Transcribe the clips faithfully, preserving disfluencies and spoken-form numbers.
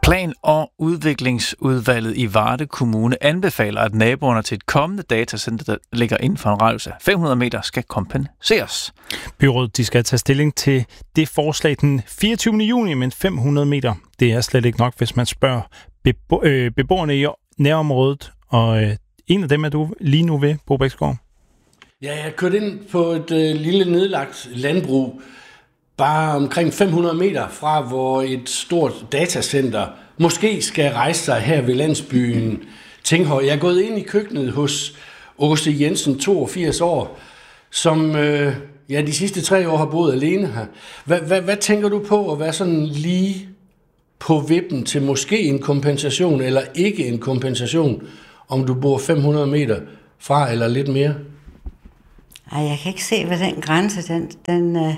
Plan- og udviklingsudvalget i Varde Kommune anbefaler, at naboerne til et kommende datacenter, der ligger inden for en radius af fem hundrede meter, skal kompenseres. Byrådet de skal tage stilling til det forslag den fireogtyvende juni, men fem hundrede meter, det er slet ikke nok, hvis man spørger bebo- øh, beboerne i nærområdet. Og øh, en af dem er du lige nu ved, Bo Bæksgaard. Ja, jeg kørte ind på et øh, lille nedlagt landbrug, bare omkring fem hundrede meter fra, hvor et stort datacenter måske skal rejse sig her ved landsbyen Tinghøj. Jeg er gået ind i køkkenet hos Åse Jensen, toogfirs år, som øh, ja, de sidste tre år har boet alene her. Hvad, hvad, hvad tænker du på at være sådan lige på vippen til måske en kompensation eller ikke en kompensation, om du bor fem hundrede meter fra eller lidt mere? Ej, jeg kan ikke se, hvad den grænse, den... den øh,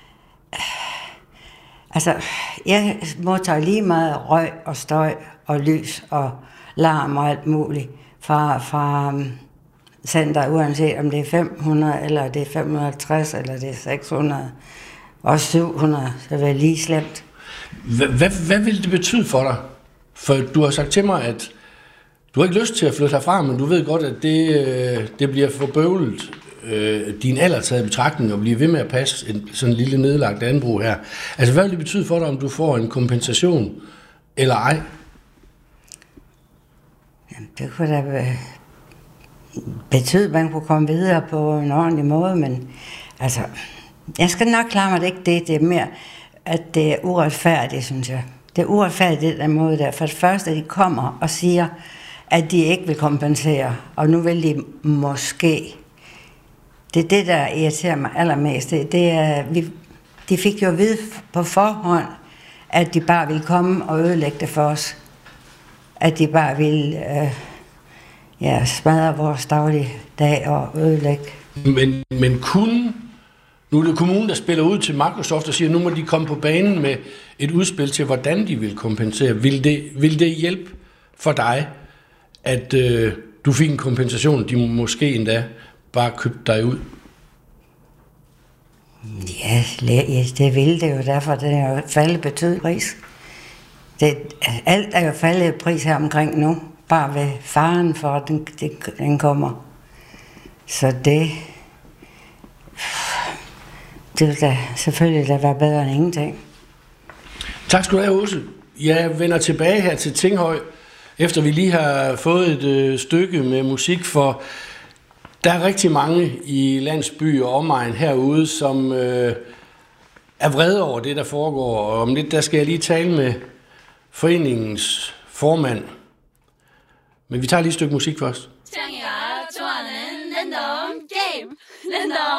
altså, jeg modtager lige meget røg og støj og lys og larm og alt muligt fra, fra um, center, uanset om det er fem hundrede, eller det er fem hundrede og halvtreds, eller det er seks hundrede, og syv hundrede, så det er lige slemt. Hvad, hvad, hvad vil det betyde for dig? For du har sagt til mig, at du har ikke lyst til at flytte herfra, men du ved godt, at det, det bliver for bøvlet. Din alder taget i betragtning og blive ved med at passe en sådan en lille nedlagt landbrug her. Altså, hvad vil det betyde for dig, om du får en kompensation eller ej? Jamen, det kunne da betyde, at man kunne komme videre på en ordentlig måde, men altså, jeg skal nok klare mig det ikke det. Det er mere, at det er uretfærdigt, synes jeg. Det er uretfærdigt, den måde der. For det første, at de kommer og siger, at de ikke vil kompensere, og nu vil de måske. Det er det, der irriterer mig allermest. Det, det er, vi, de fik jo at vide på forhånd, at de bare ville komme og ødelægge det for os. At de bare ville øh, ja, smadre vores daglige dag og ødelægge. Men, men kunne, nu er det kommunen, der spiller ud til Microsoft og siger, nu må de komme på banen med et udspil til, hvordan de vil kompensere. Vil det, vil det hjælpe for dig, at øh, du fik en kompensation, de måske endda bare købte dig ud? Ja, det ville det jo, derfor det er jo faldet betydelig pris. Det, alt er jo faldet pris her omkring nu, bare ved faren for, at den, den, den kommer. Så det, det vil da selvfølgelig da være bedre end ingenting. Tak skal du have, Åse. Jeg vender tilbage her til Tinghøj, efter vi lige har fået et øh, stykke med musik, for der er rigtig mange i landsby og omegn herude, som øh, er vrede over det, der foregår. Og om lidt, der skal jeg lige tale med foreningens formand. Men vi tager lige et stykke musik først.